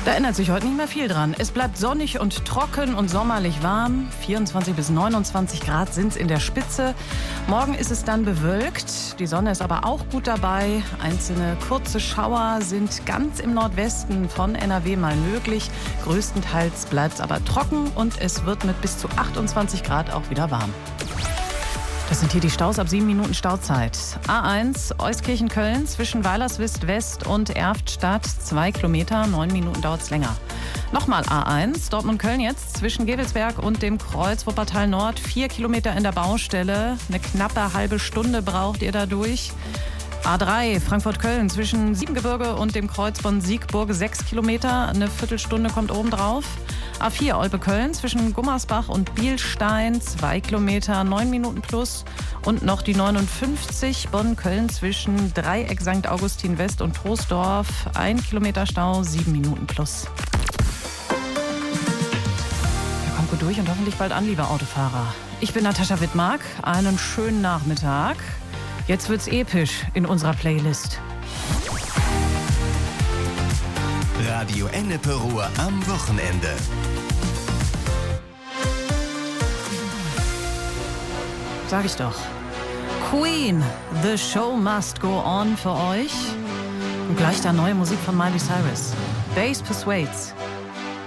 Da ändert sich heute nicht mehr viel dran. Es bleibt sonnig und trocken und sommerlich warm. 24 bis 29 Grad sind es in der Spitze. Morgen ist es dann bewölkt. Die Sonne ist aber auch gut dabei. Einzelne kurze Schauer sind ganz im Nordwesten von NRW mal möglich. Größtenteils bleibt es aber trocken und es wird mit bis zu 28 Grad auch wieder warm. Das sind hier die Staus ab 7 Minuten Stauzeit. A1 Euskirchen-Köln zwischen Weilerswist West und Erftstadt 2 Kilometer, 9 Minuten dauert es länger. Nochmal A1 Dortmund-Köln jetzt zwischen Gevelsberg und dem Kreuz Wuppertal Nord 4 Kilometer in der Baustelle. Eine knappe halbe Stunde braucht ihr da durch. A3 Frankfurt-Köln zwischen Siebengebirge und dem Kreuz von Siegburg 6 Kilometer, eine Viertelstunde kommt obendrauf. A4 Olpe-Köln zwischen Gummersbach und Bielstein 2 Kilometer, 9 Minuten plus. Und noch die 59 Bonn-Köln zwischen Dreieck St. Augustin West und Troisdorf 1 Kilometer Stau, 7 Minuten plus. Ja, kommt gut durch und hoffentlich bald an, liebe Autofahrer. Ich bin Natascha Wittmark, einen schönen Nachmittag. Jetzt wird's episch in unserer Playlist. Radio Ennepe Ruhr am Wochenende. Sag ich doch. Queen, The Show Must Go On für euch. Und gleich da neue Musik von Miley Cyrus. Bass Persuades.